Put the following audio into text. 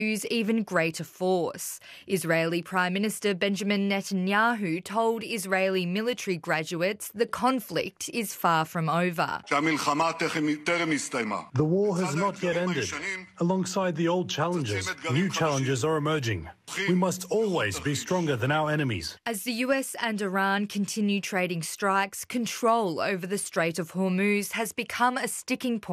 use even greater force. Israeli Prime Minister Benjamin Netanyahu told Israeli military graduates the conflict is far from over. The war has not yet ended. Alongside the old challenges, new challenges are emerging. We must always be stronger than our enemies. As the US and Iran continue trading strikes, control over the Strait of Hormuz has become a sticking point.